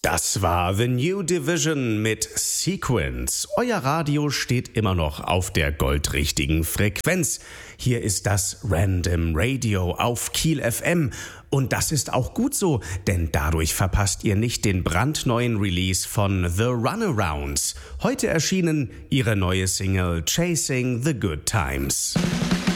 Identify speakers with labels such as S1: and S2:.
S1: Das war The New Division mit Sequence. Euer Radio steht immer noch auf der goldrichtigen Frequenz. Hier ist das Random Radio auf Kiel FM. Und das ist auch gut so, denn dadurch verpasst ihr nicht den brandneuen Release von The Runarounds. Heute erschienen ihre neue Single Chasing the Good Times.